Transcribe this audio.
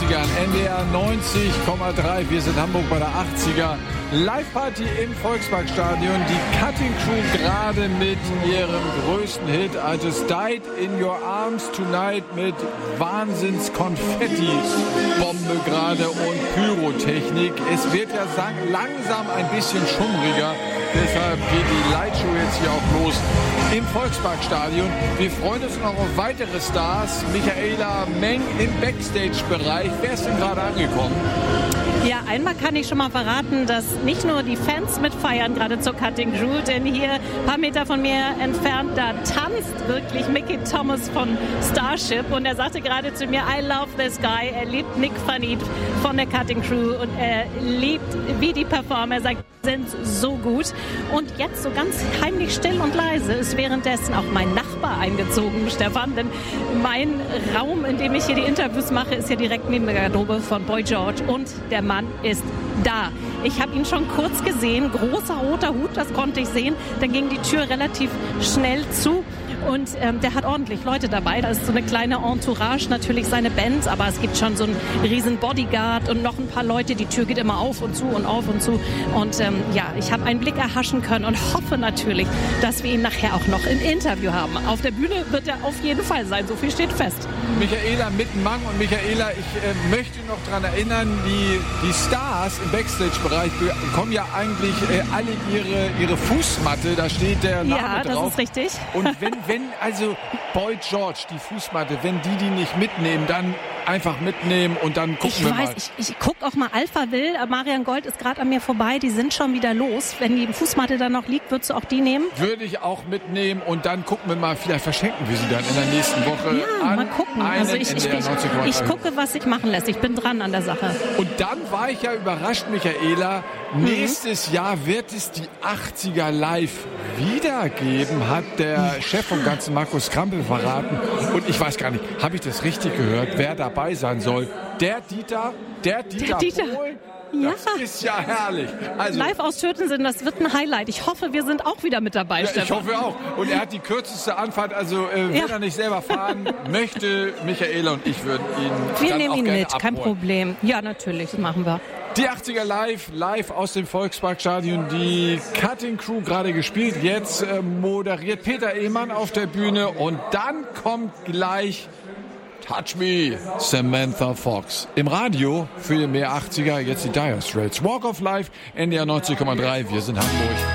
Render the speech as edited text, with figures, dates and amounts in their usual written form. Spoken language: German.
80ern, NDR 90,3. Wir sind Hamburg bei der 80er Live-Party im Volksparkstadion. Die Cutting Crew gerade mit ihrem größten Hit I Just Died in Your Arms Tonight mit Wahnsinns-Konfetti-Bombe gerade und Pyrotechnik. Es wird ja langsam ein bisschen schummriger. Deshalb geht die Lightshow jetzt hier auch los im Volksparkstadion. Wir freuen uns noch auf weitere Stars. Michaela Meng im Backstage-Bereich. Wer ist denn gerade angekommen? Ja, einmal kann ich schon mal verraten, dass nicht nur die Fans mitfeiern, gerade zur Cutting Crew, denn hier ein paar Meter von mir entfernt, da tanzt wirklich Mickey Thomas von Starship und er sagte gerade zu mir, I love this guy. Er liebt Nick Funny von der Cutting Crew und er liebt, wie die performen. Er sagt, sind so gut. Und jetzt so ganz heimlich still und leise ist währenddessen auch mein Nachbar eingezogen, Stefan, denn mein Raum, in dem ich hier die Interviews mache, ist ja direkt neben der Garderobe von Boy George und der Mann ist da. Ich habe ihn schon kurz gesehen, großer roter Hut, das konnte ich sehen. Dann ging die Tür relativ schnell zu. Und der hat ordentlich Leute dabei. Da ist so eine kleine Entourage, natürlich seine Band, aber es gibt schon so einen riesen Bodyguard und noch ein paar Leute. Die Tür geht immer auf und zu und auf und zu. Und ja, ich habe einen Blick erhaschen können und hoffe natürlich, dass wir ihn nachher auch noch im Interview haben. Auf der Bühne wird er auf jeden Fall sein, so viel steht fest. Michaela Mittenmang und Michaela, ich möchte noch daran erinnern, die Stars im Backstage-Bereich bekommen ja eigentlich alle ihre Fußmatte, da steht der Name drauf. Ja, das ist richtig. Und wenn also Boy George, die Fußmatte, wenn die nicht mitnehmen, dann einfach mitnehmen und dann gucken wir mal. Ich gucke auch mal Alpha Will. Marian Gold ist gerade an mir vorbei. Die sind schon wieder los. Wenn die Fußmatte dann noch liegt, würdest du auch die nehmen? Würde ich auch mitnehmen und dann gucken wir mal, vielleicht verschenken wir sie dann in der nächsten Woche. Ja, mal gucken. Also ich gucke, was sich machen lässt. Ich bin dran an der Sache. Und dann war ich ja überrascht, Michaela. Nächstes Jahr wird es die 80er live wiedergeben, hat der Chef vom Ganzen, Markus Krampel, verraten. Und ich weiß gar nicht, habe ich das richtig gehört, wer dabei sein soll? Der Dieter Bohlen? Das ist ja herrlich. Also, live aus Tötensinn, das wird ein Highlight. Ich hoffe, wir sind auch wieder mit dabei, Stefan. Ich hoffe auch. Und er hat die kürzeste Anfahrt, also wenn er nicht selber fahren möchte, Michaela und ich würden ihn Wir nehmen ihn mit, kein Problem. Ja, natürlich, das machen wir. Die 80er live aus dem Volksparkstadion, die Cutting Crew gerade gespielt, jetzt moderiert Peter Ehmann auf der Bühne und dann kommt gleich Touch Me, Samantha Fox. Im Radio für mehr 80er, jetzt die Dire Straits. Walk of Life, NDR 90,3, wir sind Hamburg.